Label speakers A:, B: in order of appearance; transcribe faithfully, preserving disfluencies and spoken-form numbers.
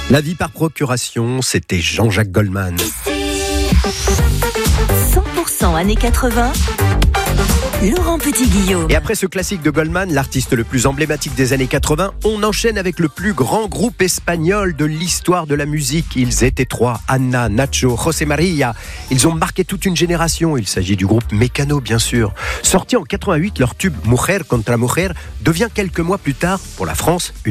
A: La vie par procuration, c'était Jean-Jacques Goldman.
B: cent pour cent années quatre-vingts, Laurent Petit-Guillaume.
A: Et après ce classique de Goldman, l'artiste le plus emblématique des années quatre-vingts, on enchaîne avec le plus grand groupe espagnol de l'histoire de la musique. Ils étaient trois, Anna, Nacho, José María. Ils ont marqué toute une génération. Il s'agit du groupe Mecano, bien sûr. Sorti en quatre-vingt-huit, leur tube Mujer contra Mujer devient quelques mois plus tard, pour la France, une